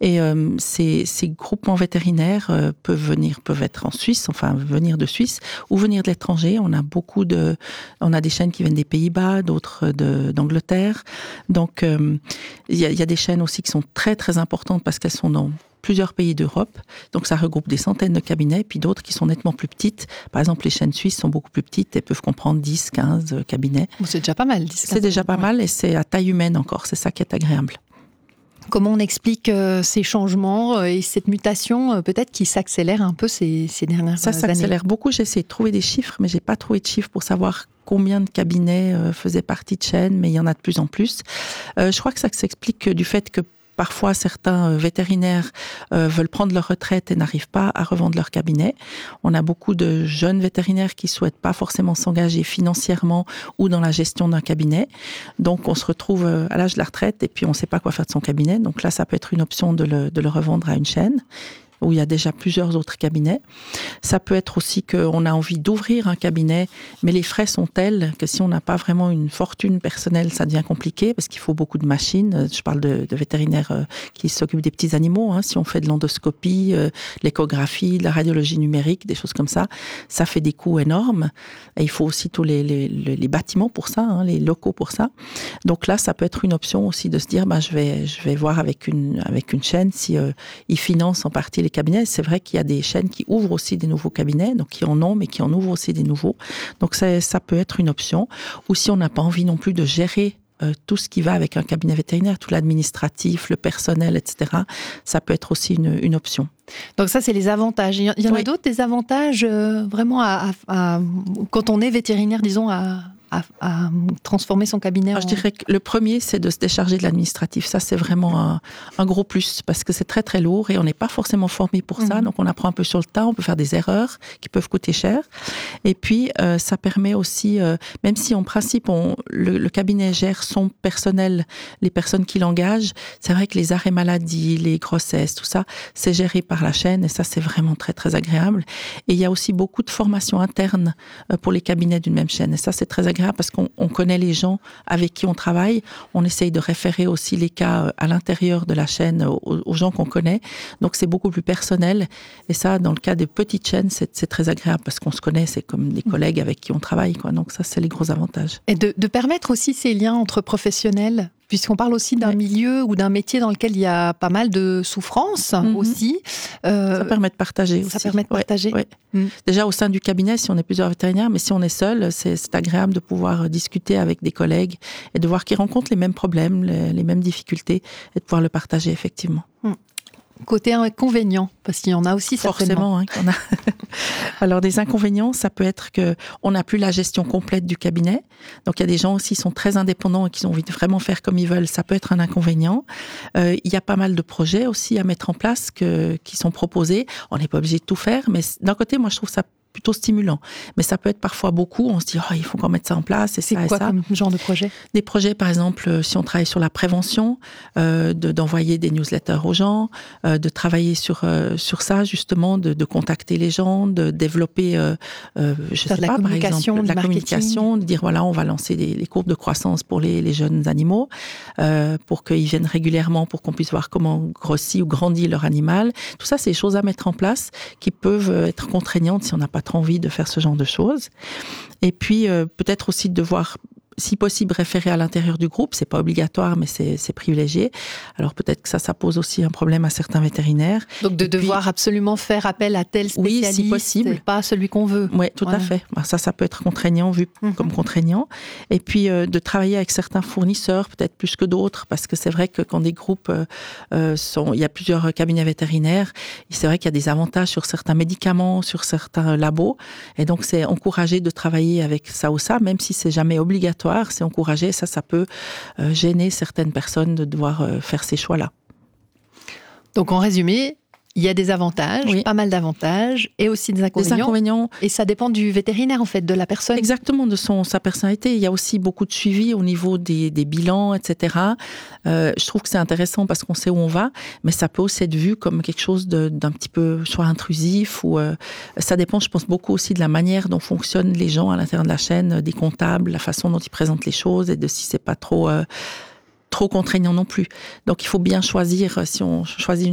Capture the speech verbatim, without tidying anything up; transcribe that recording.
Et euh, ces, ces groupements vétérinaires euh, peuvent venir, peuvent être en Suisse, enfin venir de Suisse ou venir de l'étranger. On a beaucoup de, on a des chaînes qui viennent des Pays-Bas, d'autres de, d'Angleterre. Donc euh, il y a, il y a des chaînes aussi qui sont très très importantes parce qu'elles sont dans plusieurs pays d'Europe, donc ça regroupe des centaines de cabinets, puis d'autres qui sont nettement plus petites. Par exemple, les chaînes suisses sont beaucoup plus petites et peuvent comprendre dix, quinze cabinets. Bon, c'est déjà pas mal, dix, quinze. C'est déjà pas mal et c'est à taille humaine encore, c'est ça qui est agréable. Comment on explique euh, ces changements euh, et cette mutation, euh, peut-être qui s'accélère un peu ces, ces dernières ça années? Ça s'accélère beaucoup, j'ai essayé de trouver des chiffres, mais j'ai pas trouvé de chiffres pour savoir combien de cabinets euh, faisaient partie de chaînes, mais il y en a de plus en plus. Euh, je crois que ça s'explique du fait que parfois, certains vétérinaires euh, veulent prendre leur retraite et n'arrivent pas à revendre leur cabinet. On a beaucoup de jeunes vétérinaires qui souhaitent pas forcément s'engager financièrement ou dans la gestion d'un cabinet. Donc, on se retrouve à l'âge de la retraite et puis on sait pas quoi faire de son cabinet. Donc là, ça peut être une option de le, de le revendre à une chaîne où il y a déjà plusieurs autres cabinets. Ça peut être aussi qu'on a envie d'ouvrir un cabinet, mais les frais sont tels que si on n'a pas vraiment une fortune personnelle, ça devient compliqué parce qu'il faut beaucoup de machines. Je parle de, de vétérinaires euh, qui s'occupent des petits animaux. Hein. Si on fait de l'endoscopie, euh, l'échographie, de la radiologie numérique, des choses comme ça, ça fait des coûts énormes. Et il faut aussi tous les, les, les bâtiments pour ça, hein, les locaux pour ça. Donc là, ça peut être une option aussi de se dire, bah, je vais, je vais voir avec une, avec une chaîne si euh, ils financent en partie les cabinets. C'est vrai qu'il y a des chaînes qui ouvrent aussi des nouveaux cabinets, donc qui en ont, mais qui en ouvrent aussi des nouveaux. Donc ça, ça peut être une option. Ou si on n'a pas envie non plus de gérer euh, tout ce qui va avec un cabinet vétérinaire, tout l'administratif, le personnel, et cetera, ça peut être aussi une, une option. Donc ça, c'est les avantages. Il y en a oui. d'autres, des avantages euh, vraiment à, à, à, quand on est vétérinaire, disons, à... À, à transformer son cabinet. Alors, en... Je dirais que le premier, c'est de se décharger de l'administratif. Ça, c'est vraiment un, un gros plus parce que c'est très, très lourd et on n'est pas forcément formé pour ça. Mmh. Donc, on apprend un peu sur le tas. On peut faire des erreurs qui peuvent coûter cher. Et puis, euh, ça permet aussi, euh, même si en principe, on, le, le cabinet gère son personnel, les personnes qui l'engagent, c'est vrai que les arrêts maladie, les grossesses, tout ça, c'est géré par la chaîne et ça, c'est vraiment très, très agréable. Et il y a aussi beaucoup de formations internes pour les cabinets d'une même chaîne. Et ça, c'est très agréable parce qu'on on connaît les gens avec qui on travaille. On essaye de référer aussi les cas à l'intérieur de la chaîne aux, aux gens qu'on connaît. Donc, c'est beaucoup plus personnel. Et ça, dans le cas des petites chaînes, c'est, c'est très agréable parce qu'on se connaît. C'est comme des collègues avec qui on travaille, quoi. Donc, ça, c'est les gros avantages. Et de, de permettre aussi ces liens entre professionnels, puisqu'on parle aussi d'un ouais. milieu ou d'un métier dans lequel il y a pas mal de souffrances mm-hmm. aussi. Euh, ça permet de partager ça aussi. Ça permet de partager. Ouais, ouais. Mm. Déjà au sein du cabinet, si on est plusieurs vétérinaires, mais si on est seul, c'est, c'est agréable de pouvoir discuter avec des collègues et de voir qu'ils rencontrent les mêmes problèmes, les, les mêmes difficultés et de pouvoir le partager effectivement. Mm. Côté inconvénient, parce qu'il y en a aussi forcément. Hein, qu'on a. Alors des inconvénients, ça peut être que on n'a plus la gestion complète du cabinet. Donc il y a des gens aussi qui sont très indépendants et qui ont envie de vraiment faire comme ils veulent. Ça peut être un inconvénient. Euh, il y a pas mal de projets aussi à mettre en place que, qui sont proposés. On n'est pas obligé de tout faire, mais d'un côté, moi je trouve ça plutôt stimulant. Mais ça peut être parfois beaucoup. On se dit, oh, il faut qu'on mette ça en place. Et c'est ça quoi et ça. Comme genre de projet? Des projets, par exemple, si on travaille sur la prévention, euh, de, d'envoyer des newsletters aux gens, euh, de travailler sur euh, sur ça justement, de, de contacter les gens, de développer, euh, euh, je sais pas, par exemple, de la communication, de dire voilà, on va lancer des, les courbes de croissance pour les, les jeunes animaux, euh, pour qu'ils viennent régulièrement, pour qu'on puisse voir comment grossit ou grandit leur animal. Tout ça, c'est des choses à mettre en place qui peuvent être contraignantes si on n'a pas trop envie de faire ce genre de choses. Et puis, euh, peut-être aussi de devoir, si possible, référer à l'intérieur du groupe. C'est pas obligatoire, mais c'est, c'est privilégié. Alors, peut-être que ça, ça pose aussi un problème à certains vétérinaires. Donc, de Et devoir puis, absolument faire appel à tel spécialiste, oui, si possible. Pas à celui qu'on veut. Oui, tout voilà. à fait. Ça, ça peut être contraignant, vu mmh. comme contraignant. Et puis, euh, de travailler avec certains fournisseurs, peut-être plus que d'autres, parce que c'est vrai que quand des groupes euh, sont... Il y a plusieurs cabinets vétérinaires, et c'est vrai qu'il y a des avantages sur certains médicaments, sur certains labos. Et donc, c'est encouragé de travailler avec ça ou ça, même si c'est jamais obligatoire. C'est encouragé, ça, ça peut euh, gêner certaines personnes de devoir euh, faire ces choix-là. Donc, en résumé, il y a des avantages, oui. pas mal d'avantages, et aussi des inconvénients. Des inconvénients. Et ça dépend du vétérinaire, en fait, de la personne. Exactement, de son, sa personnalité. Il y a aussi beaucoup de suivi au niveau des, des bilans, et cetera. Euh, je trouve que c'est intéressant parce qu'on sait où on va, mais ça peut aussi être vu comme quelque chose de, d'un petit peu soit intrusif, ou euh, ça dépend, je pense, beaucoup aussi de la manière dont fonctionnent les gens à l'intérieur de la chaîne, des comptables, la façon dont ils présentent les choses, et de si c'est pas trop... Euh, trop contraignant non plus. Donc, il faut bien choisir, si on choisit une